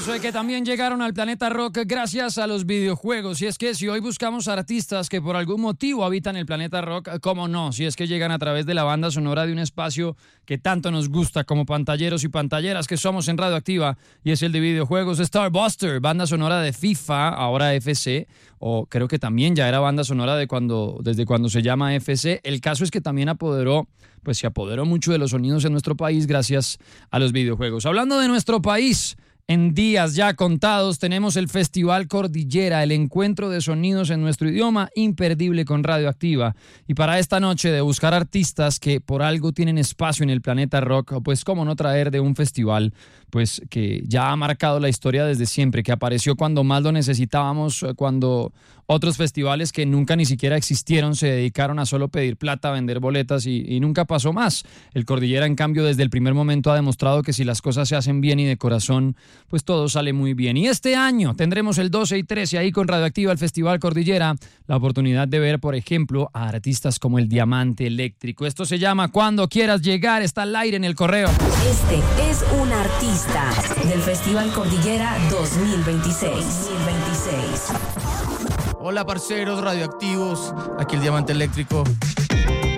sonidos que también llegaron al planeta rock gracias a los videojuegos. Y es que si hoy buscamos artistas que por algún motivo habitan el planeta rock, ¿cómo no? Si es que llegan a través de la banda sonora de un espacio que tanto nos gusta como pantalleros y pantalleras que somos en Radioactiva, y es el de videojuegos. Starbuster, banda sonora de FIFA, ahora FC, o creo que también ya era banda sonora desde cuando se llama FC. El caso es que también se apoderó mucho de los sonidos en nuestro país gracias a los videojuegos. Hablando de nuestro país, en días ya contados tenemos el Festival Cordillera, el encuentro de sonidos en nuestro idioma imperdible con Radioactiva. Y para esta noche de buscar artistas que por algo tienen espacio en el planeta rock, pues cómo no traer de un festival pues que ya ha marcado la historia desde siempre, que apareció cuando más lo necesitábamos, cuando otros festivales que nunca ni siquiera existieron se dedicaron a solo pedir plata, vender boletas y nunca pasó más. El Cordillera, en cambio, desde el primer momento ha demostrado que si las cosas se hacen bien y de corazón, pues todo sale muy bien. Y este año tendremos el 12 y 13 ahí con Radioactiva, el Festival Cordillera, la oportunidad de ver, por ejemplo, a artistas como el Diamante Eléctrico. Esto se llama Cuando Quieras Llegar, está al aire en el correo. Este es un artista del Festival Cordillera 2026. Hola parceros radioactivos, aquí el Diamante Eléctrico.